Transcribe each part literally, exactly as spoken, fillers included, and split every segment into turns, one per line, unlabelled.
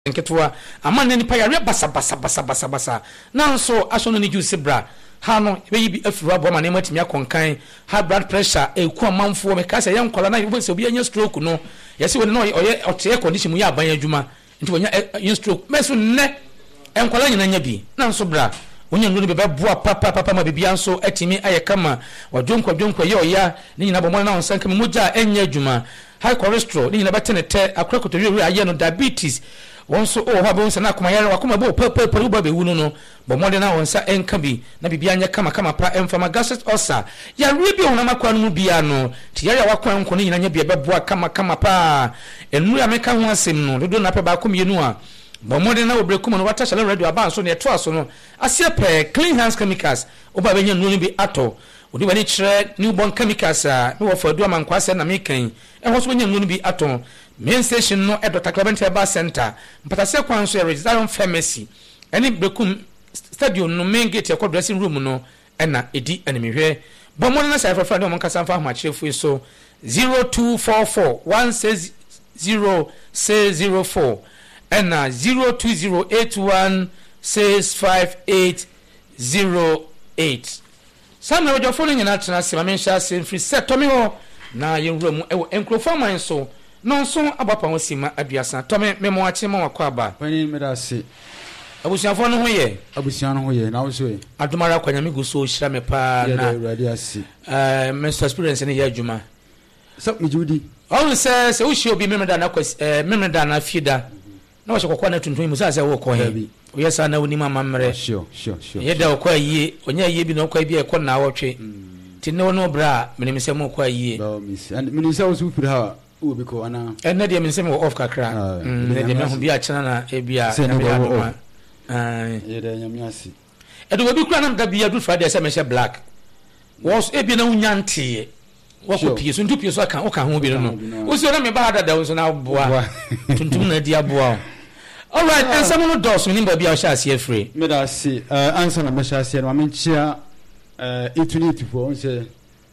nketwa amane nipa yare basa basa basa basa basa nanso aso no ni juice bra ha no be yi afuru abo ma ne matimi akonkan high blood pressure eku amanfo me ka se ye nkola na ye se obi anya stroke no ye se woni no oye ote condition mu ya aban adwuma nti wonya yin stroke meso ne enkola nyina nya bi nanso bra wonya no be beboa papa papa ma bibia nso atimi aye kama wadwonkwa dwonkwa ye oya ni nyina bomo na onsanka me moja enya adwuma high cholesterol ni nyina betene te akrokoto wi aye no diabetes wonso o ha bo nsa na akoma yare wakoma bo pepe pepe uba be wunu no bo mode na wonsa enka bi na bibia anya kama kama pa emfama gastric ulcer ya rebi ona makwa no bia no ti yare wakwa nko ni nyina bia beboa kama kama pa enu ya meka ho asem no dodo na pe ba komienu a bo mode na obrekum no wata shale radio aba so ne to aso no asie pe clean hands chemicals oba benya nu bi ato odi bani kire newborn chemicals a no wo fadu amankwa se na mekan e ho so benya nu bi ato main station no at Doctor Clement Herbal Center mpatase kwan so Registered Pharmacy any bekum stadium no main gate yakọ dressing room no na edi animihwe bomon na sai frafra no mon kasa fa ma chirefu so zero two four four one six zero six zero four and zero two zero eight one six five eight zero eight some of your following na tena se ma mensha se free set to me ho na yenwura mu e encrofaman so non so abapa wosima aduasa tome memo ache ma wakwa aba
pani medase
abusiafo no ho ye
abusian ho ye na wo so ye
adumara kwanya mi guso hira me pa na
urade asi
eh mental experience ne ya adwuma
so mi judi
all say say wo shi obi memeda na kwa eh memeda na fida na wo shekwa na tuntun mu sa say wo ko he o yesa na woni mama mre
sure sure sure
ye da kwa yie onya yie bi na kwa bi e ko na awotwe ti ne wono bra menim se mo kwa yie
ba miss and menim se wo su firi ha o biko ana
enne de menim se mo off kakra ne de me ho bi a chana na e bia na be adoma eh
ye de nyamiasi
edo bi kura na da bia du Friday se me she black was e bi na unyante wo ko pie so ndu pie so aka o ka ho bi no wo si na me ba da da so na boa tuntum na di aboa all right and some no dos me nimba bia o sha se free
me da si eh answer na me sha se ma me chia eh eighty four on say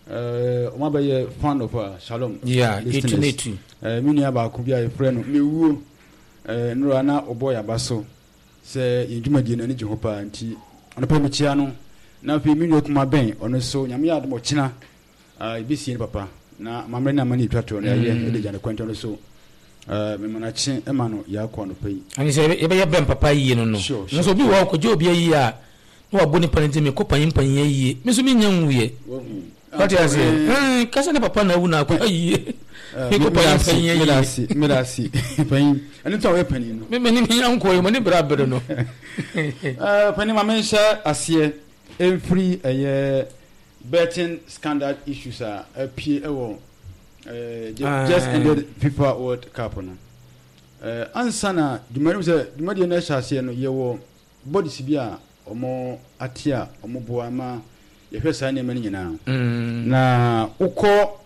eh o ma ba ye fan of uh, Shalom
yeah eighty-two
eh mini aba ku bia ye frɛ no me wuo eh nro na obo ya baso se yedwumadi na ni jehopa nti ono pa me chia no na fe mini okuma ben ono so nyame ya admo kina ah ibisi ni papa na mamre na mani twato na ye e de jana kwento no so eh me mana chi e ma no ya kwa no pai
ani se e be ye ben papa yi no no no so bi wo ko je obi yi a no aboni panti me ko pan pan yi me so mi nya nwuye what you say eh kasa na papa na wu na kwa yi me ko pan pan yi
medasi medasi pan ani to we pan no
me me ni mi nya nko yi mo ni bra bra no
eh pan ma mensha asie every eh betting scandal issues are appear ewo eh just ended FIFA World Cup no eh ansana dumari se dumari na sha asie no yewo body sibia omo atia omo boama ye hwesa na mani nyina na uko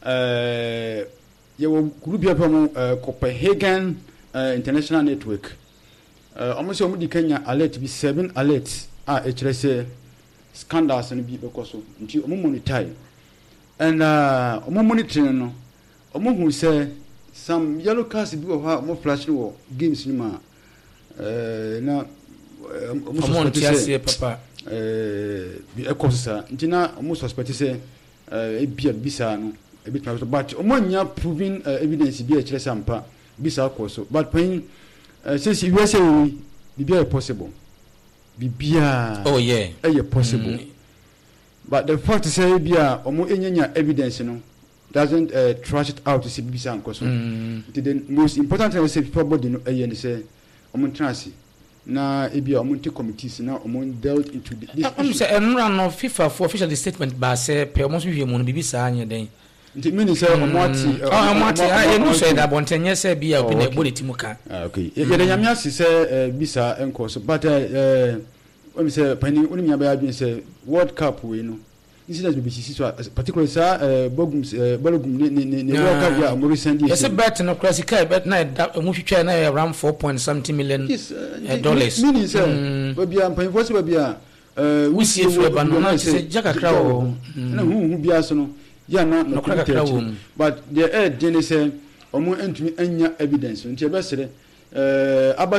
eh yewo group ya pamo Copenhagen International Network eh omo se omo di Kenya alert bi seven alerts a e kire se scandals no bi bekoso nti omo monitor and uh omo monitoring no omo hu se some yellow cards bi wo ha omo flash no games ni ma eh na
omo ntiase papa
eh bi ekosa nti na omo suspect se eh bia bisa no e bit but omo nya proving evidence bi e kire sampa bisa akoso but pain say si we say we bibia possible bibia
oh yeah
eh possible mm. But the fact is say bia omo enyanya evidence no doesn't uh, trash it out to see bisa akoso
mm.
The most important thing is say people body no eh say omo transi na ebia omonte committees na omon dealt into this
I'm say enra no FIFA for official statement ba say pe omo so hwie mu no bibisa anye den
nti mini say omoti
oh omoti ah enu say da bontenye say bia obi na body timuka
ah okay ye de nyame ase say bisa enko so but eh we say pani oni nya ba adwin say World Cup we no incident be bisi so particularly sa bogum balogum ne ne ne World Cup ya mo recent year
yes bet no classical bet na mo hwetwa na around four point something million dollars
mini say ba bia pan force ba bia eh
we see for ba no na say jaka krawo
na hu hu bia so no ya na no krawo but the air den say omo entumi anya evidence nti e be sere uh,